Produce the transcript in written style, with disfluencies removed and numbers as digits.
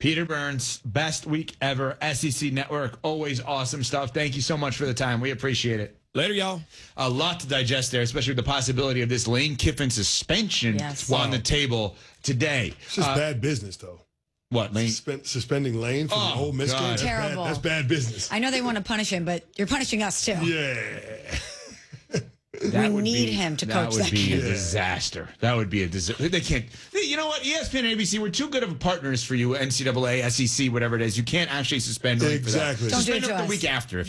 Peter Burns, best week ever. SEC Network, always awesome stuff. Thank you so much for the time. We appreciate it. Later, y'all. A lot to digest there, especially with the possibility of this Lane Kiffin suspension on the table today. It's just bad business, though. What, Lane? Suspending Lane from the Ole Miss game? Terrible. That's bad business. I know they want to punish him, but you're punishing us, too. Yeah. We need him to coach that game. That would be a game. disaster. That would be a disaster. They can't. You know what? ESPN and ABC, we're too good of partners for you, NCAA, SEC, whatever it is. You can't actually suspend Lane for that. Exactly. Don't do it Suspend to him the us. week after.